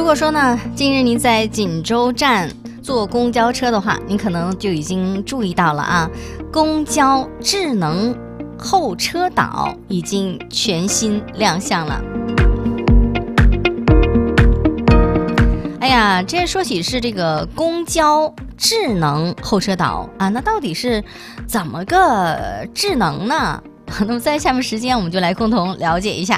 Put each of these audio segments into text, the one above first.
如果说呢，近日您在锦州站坐公交车的话，您可能就已经注意到了啊，公交智能候车岛已经全新亮相了。哎呀，这说起是这个公交智能候车岛啊，那到底是怎么个智能呢？那么在下面时间，我们就来共同了解一下。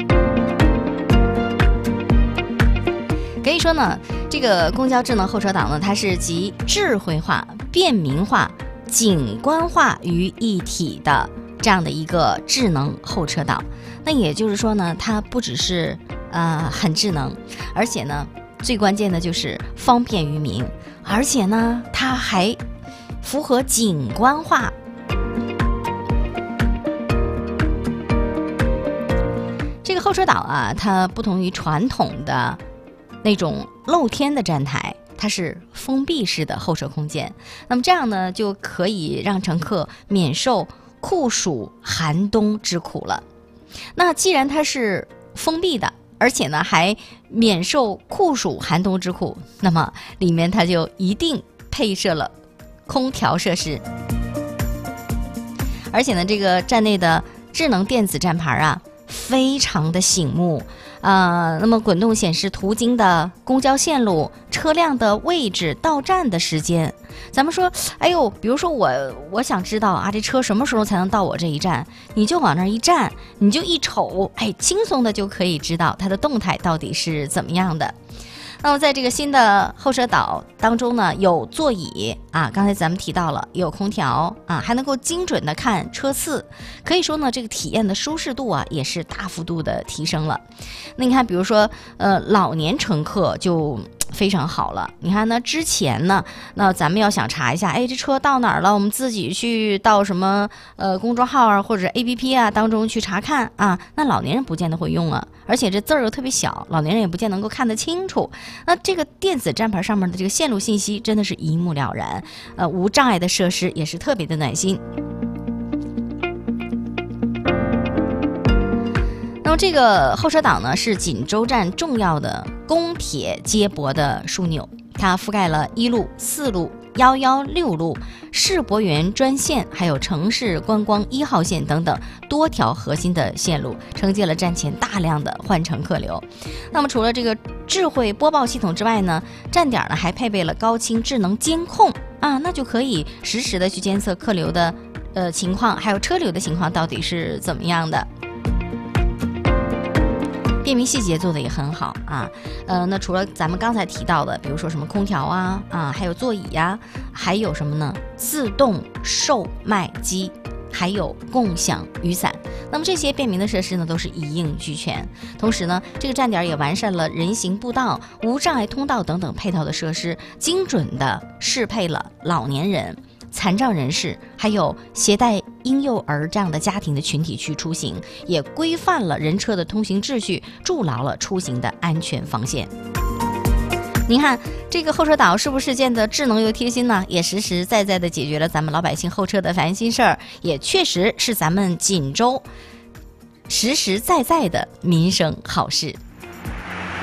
可以说呢，这个公交智能候车岛呢，它是集智慧化、便民化、景观化于一体的这样的一个智能候车岛。那也就是说呢，它不只是很智能，而且呢，最关键的就是方便于民，而且呢，它还符合景观化。这个候车岛啊，它不同于传统的那种露天的站台，它是封闭式的候车空间。那么这样呢，就可以让乘客免受酷暑寒冬之苦了。那既然它是封闭的，而且呢还免受酷暑寒冬之苦，那么里面它就一定配设了空调设施。而且呢，这个站内的智能电子站牌啊，非常的醒目。那么滚动显示途经的公交线路、车辆的位置、到站的时间。咱们说，哎呦，比如说我想知道啊，这车什么时候才能到我这一站？你就往那儿一站，你就一瞅，哎，轻松的就可以知道它的动态到底是怎么样的。那么在这个新的候车岛当中呢，有座椅啊，刚才咱们提到了有空调啊，还能够精准的看车次，可以说呢，这个体验的舒适度啊也是大幅度的提升了。那你看，比如说老年乘客就非常好了。你看呢，之前呢，那咱们要想查一下，哎，这车到哪儿了，我们自己去到什么公众号啊或者 APP 啊当中去查看啊，那老年人不见得会用啊，而且这字儿又特别小，老年人也不见能够看得清楚。那这个电子站牌上面的这个线路信息真的是一目了然，无障碍的设施也是特别的暖心。那么这个候车岛呢，是锦州站重要的公铁接驳的枢纽，它覆盖了1路、4路、116路、世博园专线，还有城市观光1号线等等多条核心的线路，承接了站前大量的换乘客流。那么除了这个智慧播报系统之外呢，站点呢还配备了高清智能监控啊，那就可以实时的去监测客流的情况，还有车流的情况到底是怎么样的。便民细节做的也很好啊，那除了咱们刚才提到的，比如说什么空调啊，还有座椅呀，还有什么呢？自动售卖机，还有共享雨伞。那么这些便民的设施呢，都是一应俱全。同时呢，这个站点也完善了人行步道、无障碍通道等等配套的设施，精准的适配了老年人、残障人士，还有携带婴幼儿这样的家庭的群体去出行，也规范了人车的通行秩序，筑牢了出行的安全防线。您看这个候车岛是不是建得智能又贴心呢？也实实在在的解决了咱们老百姓候车的烦心事儿，也确实是咱们锦州实实在在的民生好事。